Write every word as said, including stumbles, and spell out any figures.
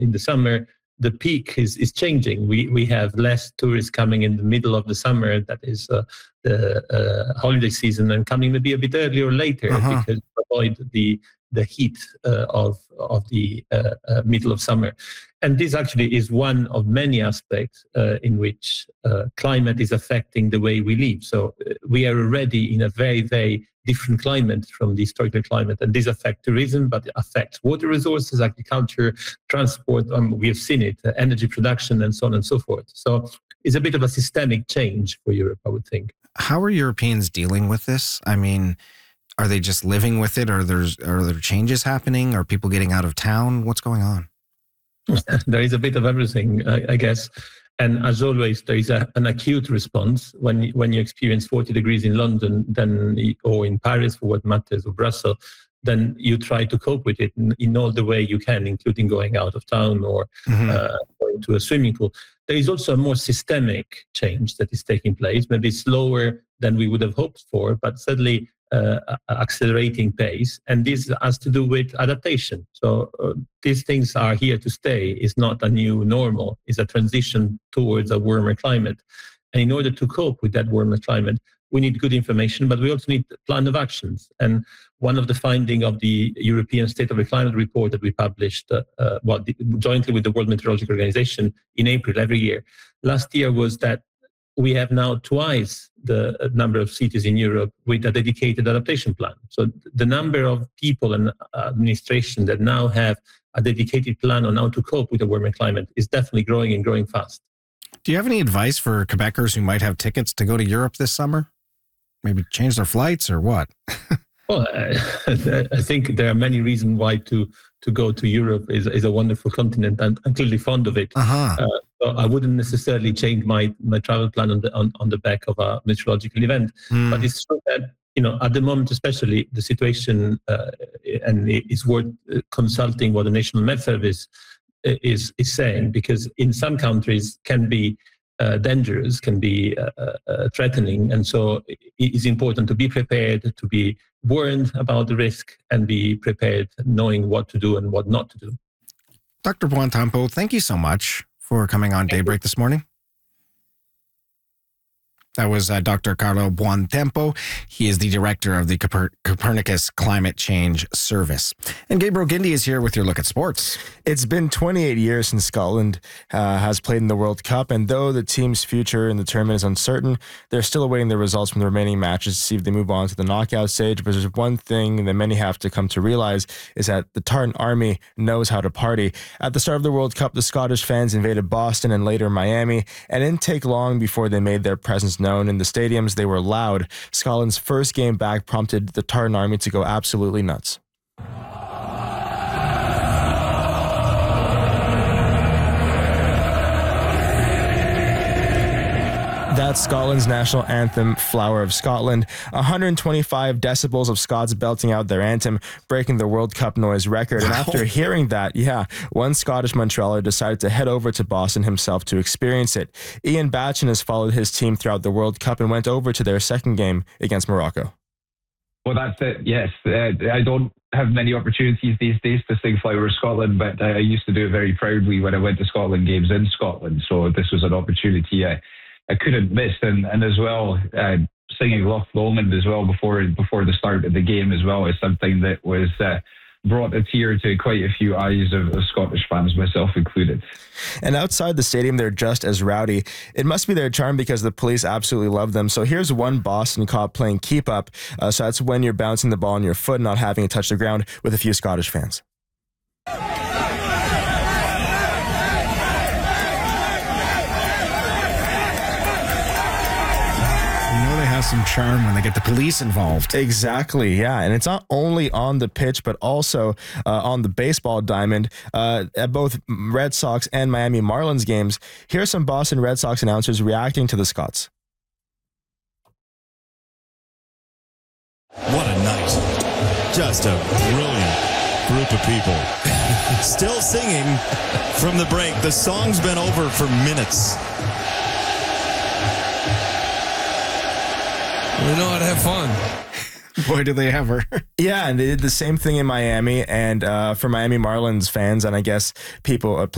in the summer, the peak is, is changing. We we have less tourists coming in the middle of the summer, that is uh, the uh, holiday season, and coming maybe a bit earlier or later uh-huh. because to avoid the the heat uh, of of the uh, uh, middle of summer. And this actually is one of many aspects uh, in which uh, climate is affecting the way we live. So uh, we are already in a very, very different climate from the historical climate. And this affects tourism, but it affects water resources, agriculture, transport. Um, we have seen it, uh, energy production, and so on and so forth. So it's a bit of a systemic change for Europe, I would think. How are Europeans dealing with this? I mean, are they just living with it? Are there, are there changes happening? Are people getting out of town? What's going on? There is a bit of everything, I, I guess. And as always, there is a, an acute response. When, when you experience forty degrees in London, then or in Paris, for what matters, or Brussels, then you try to cope with it in, in all the way you can, including going out of town or mm-hmm. uh, going to a swimming pool. There is also a more systemic change that is taking place, maybe slower than we would have hoped for, but certainly Uh, accelerating pace, and this has to do with adaptation. So uh, these things are here to stay. It's not a new normal. It's a transition towards a warmer climate. And in order to cope with that warmer climate, we need good information, but we also need a plan of actions. And one of the findings of the European State of the Climate report that we published uh, uh, well, the, jointly with the World Meteorological Organization in April every year, last year was that we have now twice the number of cities in Europe with a dedicated adaptation plan. So the number of people and administration that now have a dedicated plan on how to cope with the warmer climate is definitely growing and growing fast. Do you have any advice for Quebecers who might have tickets to go to Europe this summer? Maybe change their flights or what? Well, I, I think there are many reasons why to to go to Europe. Is is a wonderful continent, and I'm clearly fond of it. Uh-huh. Uh, so I wouldn't necessarily change my, my travel plan on the on, on the back of a meteorological event. Mm. But it's true that, you know, at the moment, especially, the situation, uh, and it's worth consulting what the National Met Service is is saying, because in some countries can be Uh, dangerous, can be uh, uh, threatening. And so it is important to be prepared, to be warned about the risk, and be prepared knowing what to do and what not to do. Doctor Buontempo, thank you so much for coming on Daybreak this morning. That was uh, Doctor Carlo Buontempo. He is the director of the Coper- Copernicus Climate Change Service. And Gabriel Gindi is here with your look at sports. It's been twenty-eight years since Scotland uh, has played in the World Cup, and though the team's future in the tournament is uncertain, they're still awaiting the results from the remaining matches to see if they move on to the knockout stage. But there's one thing that many have to come to realize is that the Tartan Army knows how to party. At the start of the World Cup, the Scottish fans invaded Boston and later Miami, and it didn't take long before they made their presence known. In the stadiums, they were loud. Scotland's first game back prompted the Tartan Army to go absolutely nuts. That's Scotland's national anthem, Flower of Scotland. one hundred twenty-five decibels of Scots belting out their anthem, breaking the World Cup noise record. And after hearing that, yeah, one Scottish Montrealer decided to head over to Boston himself to experience it. Ian Batchen has followed his team throughout the World Cup and went over to their second game against Morocco. Well, that's it, yes. Uh, I don't have many opportunities these days to sing Flower of Scotland, but I used to do it very proudly when I went to Scotland games in Scotland. So this was an opportunity I I couldn't miss, and, and as well, uh, singing Loch Lomond as well before before the start of the game as well is something that was uh, brought a tear to quite a few eyes of, of Scottish fans, myself included. And outside the stadium, they're just as rowdy. It must be their charm because the police absolutely love them. So here's one Boston cop playing keep up. Uh, so that's when you're bouncing the ball on your foot, not having it touch the ground, with a few Scottish fans. Some charm when they get the police involved. Exactly, yeah. And it's not only on the pitch, but also uh, on the baseball diamond uh, at both Red Sox and Miami Marlins games. Here are some Boston Red Sox announcers reacting to the Scots. What a night. Just a brilliant group of people. Still singing from the break. The song's been over for minutes. We know how to have fun. Boy, do they ever. Yeah, and they did the same thing in Miami, and uh, for Miami Marlins fans, and I guess people... Uh,